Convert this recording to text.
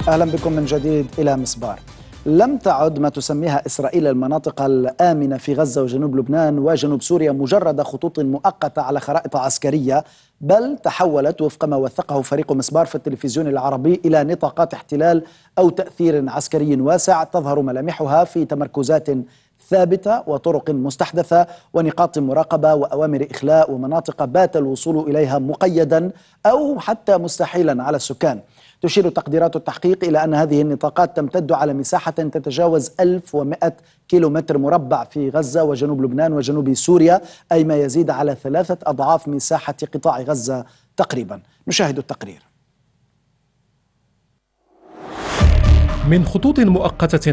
أهلا بكم من جديد إلى مسبار. لم تعد ما تسميها إسرائيل المناطق الآمنة في غزة وجنوب لبنان وجنوب سوريا مجرد خطوط مؤقتة على خرائط عسكرية، بل تحولت وفق ما وثقه فريق مسبار في التلفزيون العربي إلى نطاقات احتلال أو تأثير عسكري واسع تظهر ملامحها في تمركزات ثابتة وطرق مستحدثة ونقاط مراقبة وأوامر إخلاء ومناطق بات الوصول إليها مقيدا أو حتى مستحيلا على السكان. تشير تقديرات التحقيق إلى أن هذه النطاقات تمتد على مساحة تتجاوز 1100 كيلومتر مربع في غزة وجنوب لبنان وجنوب سوريا، أي ما يزيد على 3 أضعاف مساحة قطاع غزة تقريبا. نشاهد التقرير. من خطوط مؤقتة